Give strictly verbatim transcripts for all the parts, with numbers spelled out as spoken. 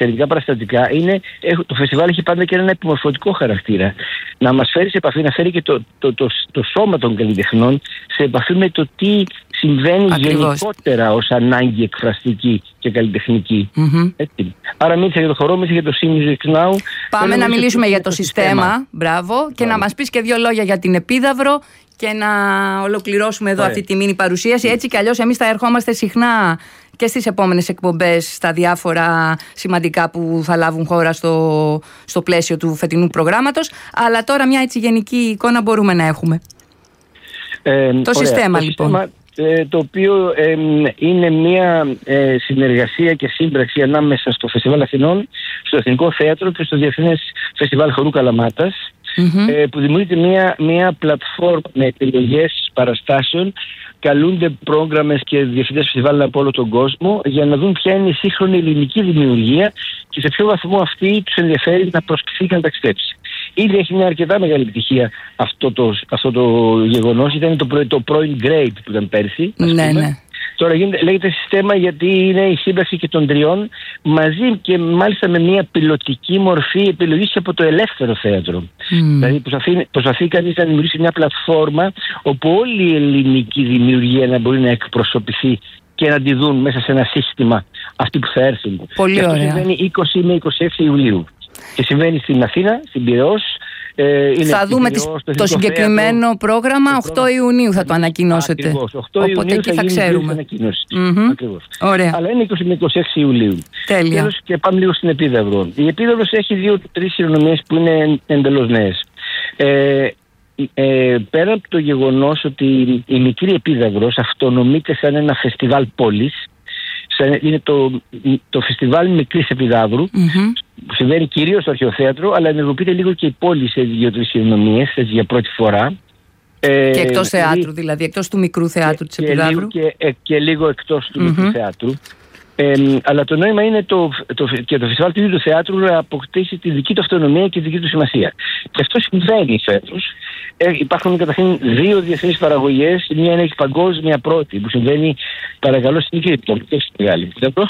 εξαιρετικά παραστατικά. Είναι, το φεστιβάλ έχει πάντα και ένα επιμορφωτικό χαρακτήρα. Να μας φέρει σε επαφή, να φέρει και το, το, το, το, το σώμα των καλλιτεχνών σε επαφή με το τι συμβαίνει Ακριβώς. γενικότερα ως ανάγκη εκφραστική και καλλιτεχνική. Mm-hmm. Έτσι. Άρα μίλησα για το χορό, μίλησα για το Music Now. Πάμε να μιλήσουμε για το, το σύστημα, σύστημα. Μπράβο, και Μπράβο. να μας πεις και δύο λόγια για την Επίδαυρο και να ολοκληρώσουμε εδώ Ωραία. αυτή τη μίνι παρουσίαση. Έτσι κι αλλιώς εμείς θα ερχόμαστε συχνά και στις επόμενες εκπομπές στα διάφορα σημαντικά που θα λάβουν χώρα στο, στο πλαίσιο του φετινού προγράμματος. Αλλά τώρα μια έτσι γενική εικόνα μπορούμε να έχουμε. Ε, το ωραία. σύστημα το λοιπόν. Σύστημα, ε, το οποίο ε, είναι μια ε, συνεργασία και σύμπραξη ανάμεσα στο Φεστιβάλ Αθηνών, στο Εθνικό Θέατρο και στο Διεθνές Φεστιβάλ Χορού Καλαμάτας. Mm-hmm. Ε, που δημιουργείται μια, μια πλατφόρμα με επιλογές παραστάσεων. Καλούνται πρόγραμμες και διευθυντές φεστιβάλ από όλο τον κόσμο για να δουν ποια είναι η σύγχρονη ελληνική δημιουργία και σε ποιο βαθμό αυτή τους ενδιαφέρει να προσκληθεί και να ταξιδέψει. Ήδη έχει μια αρκετά μεγάλη επιτυχία αυτό το, αυτό το γεγονός. Ήταν το, προ, το πρώην Great που ήταν πέρσι. Ναι, ναι. Τώρα γίνεται, λέγεται σύστημα γιατί είναι η σύμπραξη και των τριών μαζί και μάλιστα με μια πιλωτική μορφή επιλογής και από το ελεύθερο θέατρο. Mm. Δηλαδή προσπαθεί, προσπαθεί κανείς να δημιουργήσει μια πλατφόρμα όπου όλη η ελληνική δημιουργία να μπορεί να εκπροσωπηθεί και να τη δουν μέσα σε ένα σύστημα αυτοί που θα έρθουν. Πολύ και ωραία. Αυτό συμβαίνει είκοσι με είκοσι έξι Ιουλίου και συμβαίνει στην Αθήνα, στην Πειραιώς. Ε, είναι θα δούμε Πειραιώς, το, το συγκεκριμένο θέατρο, πρόγραμμα οκτώ Ιουνίου θα το ανακοινώσετε. Ακριβώς, οκτώ Οπότε Ιουνίου εκεί θα, θα ξέρουμε. Mm-hmm. Ακριβώς. Ωραία. Αλλά είναι είκοσι με είκοσι έξι Ιουλίου. Τέλεια. Τέλος, και πάμε λίγο στην Επίδαυρο. Η Επίδαυρος έχει δύο-τρεις χειρονομίες που είναι εντελώς νέες. Ε, ε, πέρα από το γεγονός ότι η μικρή Επίδαυρος αυτονομείται σαν ένα φεστιβάλ πόλης, είναι το, το φεστιβάλ Μικρής Επιδαύρου, mm-hmm. που συμβαίνει κυρίως στο Αρχαιοθέατρο, αλλά ενεργοποιείται λίγο και η πόλη σε δύο-τρεις χειρονομίες, για πρώτη φορά. Και εκτός ε, θεάτρου, δηλαδή, εκτός του μικρού θεάτρου της Επιδαύρου. Και, και, και λίγο εκτός του mm-hmm. μικρού θεάτρου. Ε, αλλά το νόημα είναι το, το, και το φεστιβάλ του ίδιου του θεάτρου να αποκτήσει τη δική του αυτονομία και τη δική του σημασία. Και αυτό συμβαίνει φέτος. Ε, υπάρχουν καταρχήν δύο διεθνείς παραγωγές. Μία είναι η παγκόσμια πρώτη που συμβαίνει, παρακαλώ, στην μικρή επιτροπή και στη μεγάλη.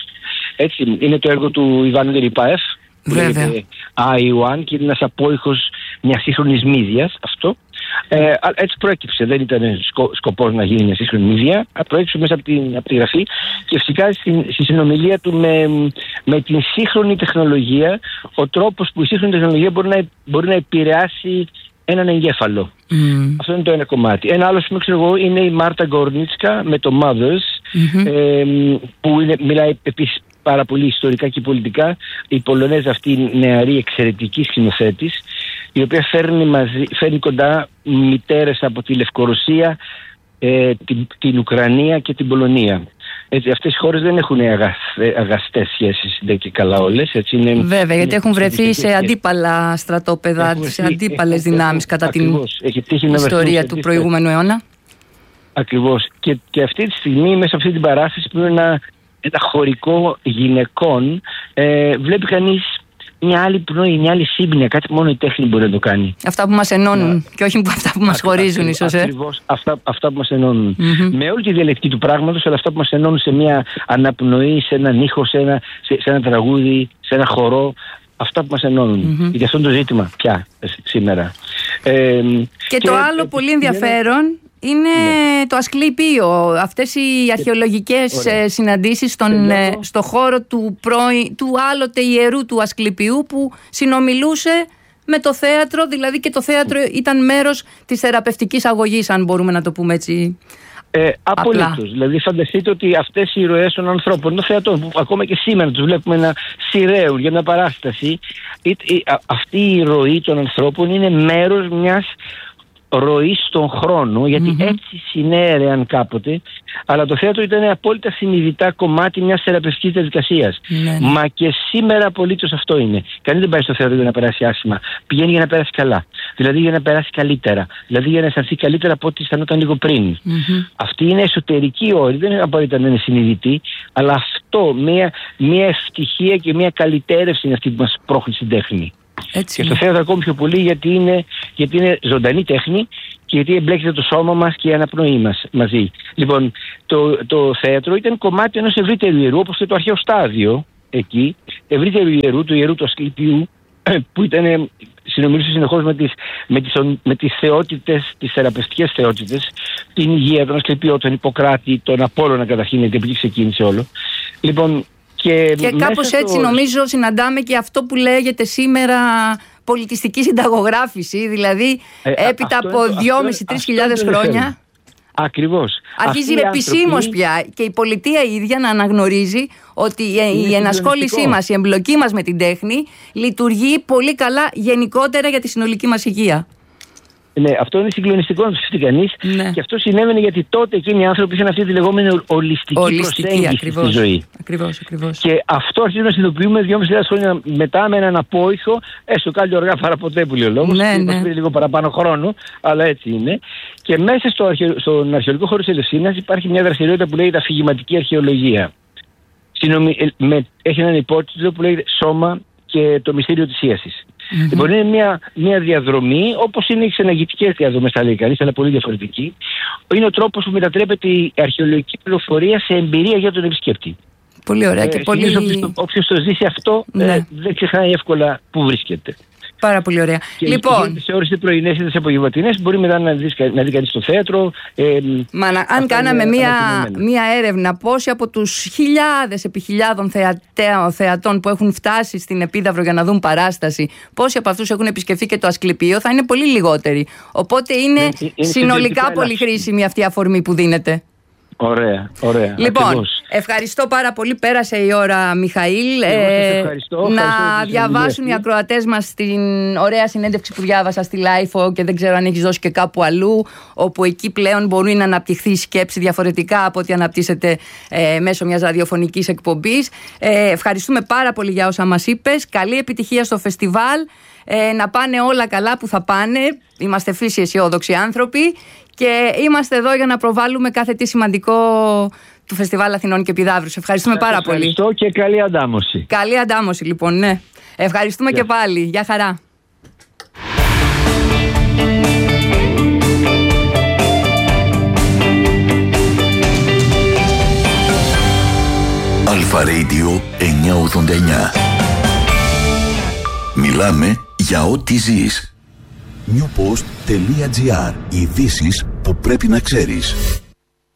Έτσι, είναι το έργο του Ιβάν Γερυπάεφ, που λέγεται άι ουάν και είναι ένας απόϊχος μιας σύγχρονης μύδιας αυτό. Ε, έτσι προέκυψε, δεν ήταν σκο, σκοπός να γίνει μια σύγχρονη μύδια, προέκυψε μέσα από, την, από τη γραφή και φυσικά στη, στη συνομιλία του με, με την σύγχρονη τεχνολογία, ο τρόπος που η σύγχρονη τεχνολογία μπορεί να, μπορεί να επηρεάσει έναν εγκέφαλο. Mm. Αυτό είναι το ένα κομμάτι. Ένα άλλο σημείο, ξέρω εγώ, είναι η Μάρτα Γκόρνιτσκα με το Mothers, mm-hmm. ε, που είναι, μιλάει επίσης πάρα πολύ ιστορικά και πολιτικά. Η Πολωνέζα αυτή νεαρή εξαιρετική σκηνοθέτης, η οποία φέρνει, μαζί, φέρνει κοντά μητέρες από τη Λευκορωσία, ε, την, την Ουκρανία και την Πολωνία. Έτσι, αυτές οι χώρες δεν έχουν αγαστέ, αγαστές σχέσεις, δεν και καλά όλες. Έτσι, είναι, βέβαια, γιατί έχουν βρεθεί σε αντίπαλα στρατόπεδα, έχουν, σε αντίπαλες δυνάμεις κατά ακριβώς, την ιστορία του προηγούμενου αιώνα. Ακριβώς. Και, και αυτή τη στιγμή, μέσα από αυτή την παράσταση που είναι ένα, ένα χωρικό γυναικών, ε, βλέπει κανείς μια άλλη πνοή, μια άλλη σύμπνοια, κάτι μόνο η τέχνη μπορεί να το κάνει. Αυτά που μας ενώνουν yeah. και όχι αυτά που μας χωρίζουν, ίσως. Ε? Ακριβώς, αυτά, αυτά που μας ενώνουν. Mm-hmm. Με όλη τη διαλεκτική του πράγματος, αλλά αυτά που μας ενώνουν σε μια αναπνοή, σε έναν ήχο, σε ένα, σε, σε ένα τραγούδι, σε ένα χορό. Αυτά που μας ενώνουν. Mm-hmm. Για αυτό το ζήτημα πια σήμερα. Ε, και, και το άλλο ε, πολύ ενδιαφέρον είναι ναι. το Ασκληπείο. Αυτές οι αρχαιολογικές Ωραία. συναντήσεις στον, στο χώρο του, πρώη, του άλλοτε ιερού του Ασκληπιού που συνομιλούσε με το θέατρο, δηλαδή και το θέατρο ήταν μέρος της θεραπευτικής αγωγής, αν μπορούμε να το πούμε έτσι. Ε, Απολύτως. Δηλαδή, φανταστείτε ότι αυτές οι ροές των ανθρώπων, το θέατρο που ακόμα και σήμερα τους βλέπουμε να σειραίουν για μια παράσταση, αυτή η ροή των ανθρώπων είναι μέρος μιας ροή στον χρόνο, γιατί mm-hmm. έτσι συνέρεαν κάποτε, αλλά το θέατρο ήταν απόλυτα συνειδητά κομμάτι μιας θεραπευτικής διαδικασίας. Mm-hmm. Μα και σήμερα απολύτως αυτό είναι. Κανείς δεν πάει στο θέατρο για να περάσει άσχημα. Πηγαίνει για να περάσει καλά. Δηλαδή για να περάσει καλύτερα. Δηλαδή για να αισθανθεί καλύτερα από ό,τι αισθανόταν λίγο πριν. Mm-hmm. Αυτή είναι εσωτερική όρη, δεν είναι απαραίτητα να είναι συνειδητή, αλλά αυτό, μια, μια ευτυχία και μια καλυτέρευση είναι αυτή που μας πρόχνει στην τέχνη. Έτσι. Και στο θέατρο ακόμη πιο πολύ γιατί είναι, γιατί είναι ζωντανή τέχνη και γιατί εμπλέκεται το σώμα μας και η αναπνοή μας μαζί. Λοιπόν, το, το θέατρο ήταν κομμάτι ενός ευρύτερου ιερού, όπως και το αρχαίο στάδιο, εκεί, ευρύτερου ιερού, του ιερού του Ασκληπιού, που ήταν, συνομιλούσε συνεχώς με τις, με τις, με τις θεότητες, τις θεραπευτικές θεότητες, την Υγεία, τον Ασκληπιό, τον Ιπποκράτη, τον Απόλλωνα καταρχήν, γιατί από εκεί ξεκίνησε όλο. Λοιπόν, και και κάπως στο... έτσι νομίζω συναντάμε και αυτό που λέγεται σήμερα πολιτιστική συνταγογράφηση, δηλαδή ε, έπειτα από δυόμισι με τρεις χιλιάδες χρόνια. Ακριβώς. Αρχίζει επισήμως άνθρωποι... πια και η πολιτεία η ίδια να αναγνωρίζει ότι η, η ενασχόλησή μας, η εμπλοκή μας με την τέχνη λειτουργεί πολύ καλά γενικότερα για τη συνολική μας υγεία. Ναι, αυτό είναι συγκλονιστικό να το σκεφτεί κανείς. Ναι. Και αυτό συνέβαινε γιατί τότε εκείνοι οι άνθρωποι είχαν αυτή τη λεγόμενη ολιστική, ολιστική προσέγγιση ακριβώς, στη ζωή. Ακριβώς, ακριβώς. Και αυτό αρχίζουμε να συνειδητοποιούμε δυόμισι χιλιάδες χρόνια μετά με έναν απόϊχο, έστω κάλλιο αργά παρά ποτέ που λέει ο λόγος. Ναι, ναι. Πήρε λίγο παραπάνω χρόνο, αλλά έτσι είναι. Και μέσα στο αρχαιο, στον αρχαιολογικό χώρο της Ελευσίνας υπάρχει μια δραστηριότητα που λέγεται αφηγηματική αρχαιολογία. Συνομι... Με... Έχει έναν υπότιτλο που λέγεται Σώμα και το μυστήριο της ίασης. Mm-hmm. Λοιπόν, είναι μια, μια διαδρομή, όπως είναι οι ξεναγητικές διαδρομές, θα λέει κανείς, αλλά πολύ διαφορετική. Είναι ο τρόπος που μετατρέπεται η αρχαιολογική πληροφορία σε εμπειρία για τον επισκέπτη. Πολύ ωραία. Ε, και πολύ... Όποιος το ζήσει αυτό, ναι. ε, δεν ξεχνάει εύκολα που βρίσκεται. Πάρα πολύ ωραία. Και λοιπόν. Σε ώρες πρωινές ή τις απογευματινές μπορεί μετά να δει, να δει κανείς στο θέατρο. Ε, Μα να, αν κάναμε μία, μία έρευνα, πόσοι από τους χιλιάδες επί χιλιάδων θεατέ, θεατών που έχουν φτάσει στην Επίδαυρο για να δουν παράσταση, πόσοι από αυτούς έχουν επισκεφθεί και το Ασκληπείο, θα είναι πολύ λιγότεροι. Οπότε είναι, είναι, είναι συνολικά πολύ χρήσιμη αυτή η αφορμή που δίνεται. Ωραία, ωραία. Λοιπόν, ακριβώς. Ευχαριστώ πάρα πολύ. Πέρασε η ώρα, Μιχαήλ. Ε, ευχαριστώ, να ευχαριστώ διαβάσουν οι ακροατές μας την ωραία συνέντευξη που διάβασα στη Λάιφο και δεν ξέρω αν έχεις δώσει και κάπου αλλού, όπου εκεί πλέον μπορεί να αναπτυχθεί η σκέψη διαφορετικά από ό,τι αναπτύσσεται ε, μέσω μιας ραδιοφωνικής εκπομπής. Ε, ευχαριστούμε πάρα πολύ για όσα μας είπες. Καλή επιτυχία στο φεστιβάλ. Ε, να πάνε όλα καλά που θα πάνε. Είμαστε φύση αισιόδοξοι άνθρωποι και είμαστε εδώ για να προβάλλουμε κάθε τι σημαντικό του Φεστιβάλ Αθηνών και Επιδαύρου. Ευχαριστούμε πάρα πολύ. Ευχαριστώ και καλή αντάμωση. Καλή αντάμωση λοιπόν, ναι. Ευχαριστούμε yeah. και πάλι. Γεια χαρά. Αλφα Radio εννιακόσια ογδόντα εννιά. Μιλάμε για ό,τι ζεις. newpost.gr. Ειδήσεις που πρέπει να ξέρεις.